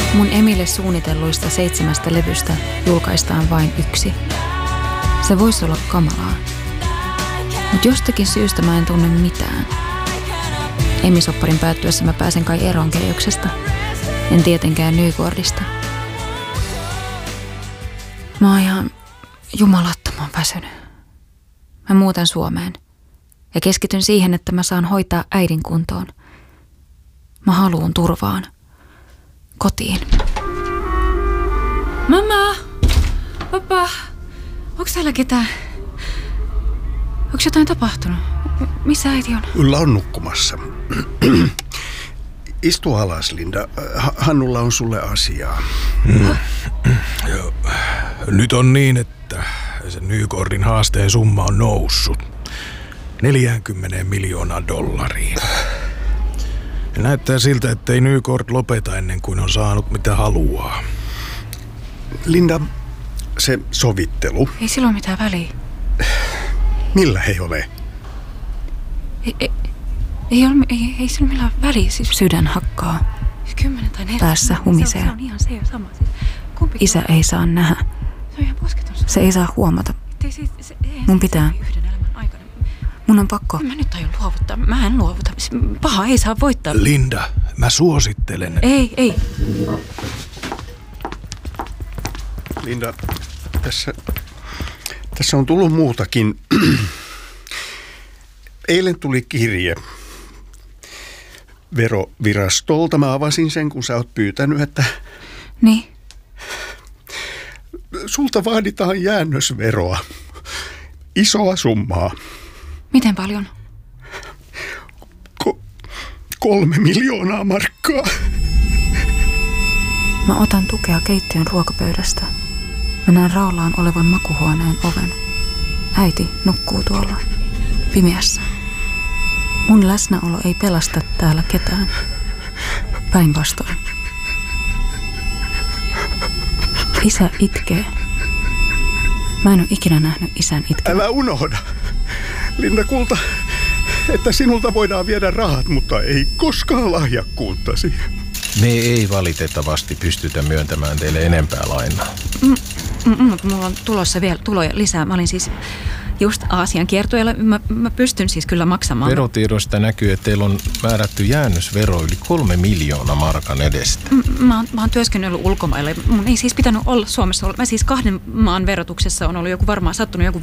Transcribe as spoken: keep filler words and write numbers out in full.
Mun Emille suunnitelluista seitsemästä levystä julkaistaan vain yksi. Se voisi olla kamalaa. Mutta jostakin syystä mä en tunne mitään. Emisopparin päättyessä mä pääsen kai eroon Keijoksesta. En tietenkään Nykordista. Mä oon ihan jumalattoman väsynyt. Mä muutan Suomeen. Ja keskityn siihen, että mä saan hoitaa äidin kuntoon. Mä haluun turvaan. Kotiin. Mamma! Papa! Onko täällä ketään? Onko jotain tapahtunut? Missä äiti on? Ulla on nukkumassa. Istu alas, Linda. Hannulla on sulle asiaa. Mm. Joo. Nyt on niin, että sen Nykordin haasteen summa on noussut neljäkymmentä miljoonaa dollariin. Ja näyttää siltä, ettei Nykord lopeta ennen kuin on saanut mitä haluaa. Linda, se sovittelu. Ei sillä ole mitään väliä. Millä he ole? Ei, ei, ei, ole, ei, ei sillä millään väliä. Siis sydän hakkaa. Kymmenen tai neljä. Päässä humisee. Se on, se on ihan se sama. Siis Isä ei saa nähdä. Se on ihan posketon. Se ei saa huomata. Ei, se, se, ei, Mun pitää. Mun on pakko. Mä nyt aion luovuttaa. Mä en luovuta. Paha ei saa voittaa. Linda, mä suosittelen. Ei, ei. Linda, tässä, tässä on tullut muutakin. Eilen tuli kirje verovirastolta. Mä avasin sen, kun sä oot pyytänyt, että... Niin? Sulta vaaditaan jäännösveroa. Isoa summaa. Miten paljon? Ko- kolme miljoonaa markkaa. Mä otan tukea keittiön ruokapöydästä. Mä näen raollaan olevan makuhuoneen oven. Äiti nukkuu tuolla pimeässä. Mun läsnäolo ei pelasta täällä ketään. Päinvastoin. Isä itkee. Mä en ole ikinä nähnyt isän itkevän. Älä unohda, Linda kulta, että sinulta voidaan viedä rahat, mutta ei koskaan lahjakkuuttasi. Me ei valitettavasti pystytä myöntämään teille enempää lainaa. Mutta mulla on tulossa vielä tuloja lisää. Mä olin siis just Aasian kiertueella. Mä, mä pystyn siis kyllä maksamaan. Verotiedosta näkyy, että teillä on määrätty jäännösvero yli kolme miljoonaa markan edestä. M- mä, oon, mä oon työskennellyt ulkomailla. Mun ei siis pitänyt olla Suomessa. Mä siis kahden maan verotuksessa on ollut joku varmaan sattunut joku